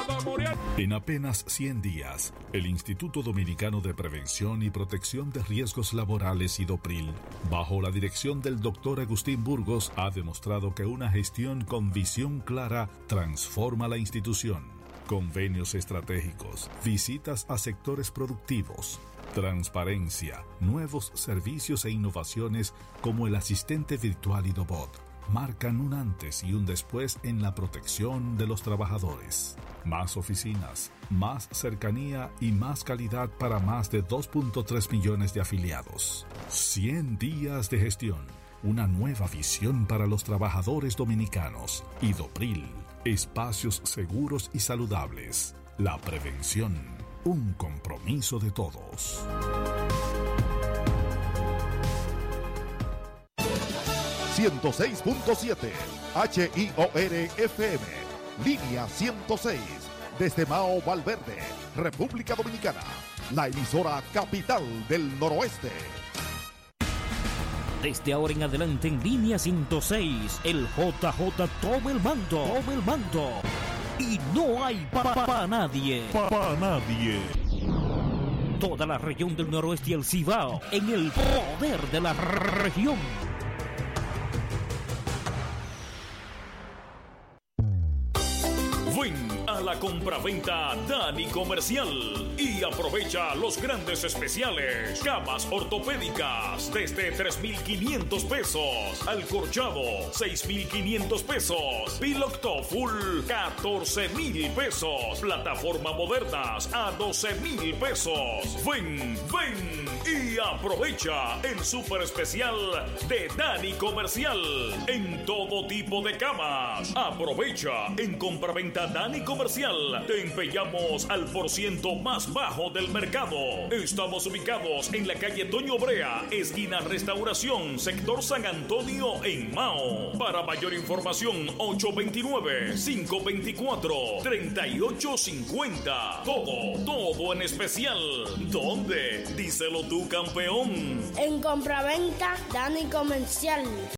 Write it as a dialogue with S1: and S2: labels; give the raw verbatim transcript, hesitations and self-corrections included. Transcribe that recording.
S1: En apenas cien días, el Instituto Dominicano de Prevención y Protección de Riesgos Laborales, IDOPRIL, bajo la dirección del doctor Agustín Burgos, ha demostrado que una gestión con visión clara transforma la institución. Convenios estratégicos, visitas a sectores productivos, transparencia, nuevos servicios e innovaciones como el asistente virtual IDOBOT marcan un antes y un después en la protección de los trabajadores. Más oficinas, más cercanía y más calidad para más de dos punto tres millones de afiliados. cien días de gestión. Una nueva visión para los trabajadores dominicanos. IDOPRIL. Espacios seguros y saludables. La prevención. Un compromiso de todos.
S2: ciento seis punto siete H I O R F M, línea ciento seis, desde Mao Valverde, República Dominicana, la emisora capital del noroeste.
S3: Desde ahora en adelante en línea ciento seis, el J J toma el mando, toma el mando, y no hay para pa, pa nadie,
S4: para pa nadie.
S3: Toda la región del noroeste y el Cibao, en el poder de la región.
S5: Ven a la compraventa Dani Comercial y aprovecha los grandes especiales. Camas ortopédicas desde tres mil quinientos pesos. Alcorchado seis mil quinientos pesos. Pilocto Full catorce mil pesos. Plataforma modernas a doce mil pesos. Ven, ven y aprovecha el super especial de Dani Comercial en todo tipo de camas. Aprovecha en compraventa Dani Comercial. Te empeñamos al porciento más bajo del mercado. Estamos ubicados en la calle Toño Brea, esquina Restauración, sector San Antonio, en Mao. Para mayor información, ocho dos nueve, cinco dos cuatro, tres ocho cinco cero. Todo, todo en especial. ¿Dónde? Díselo tú, campeón.
S6: En compraventa Dani Comercial.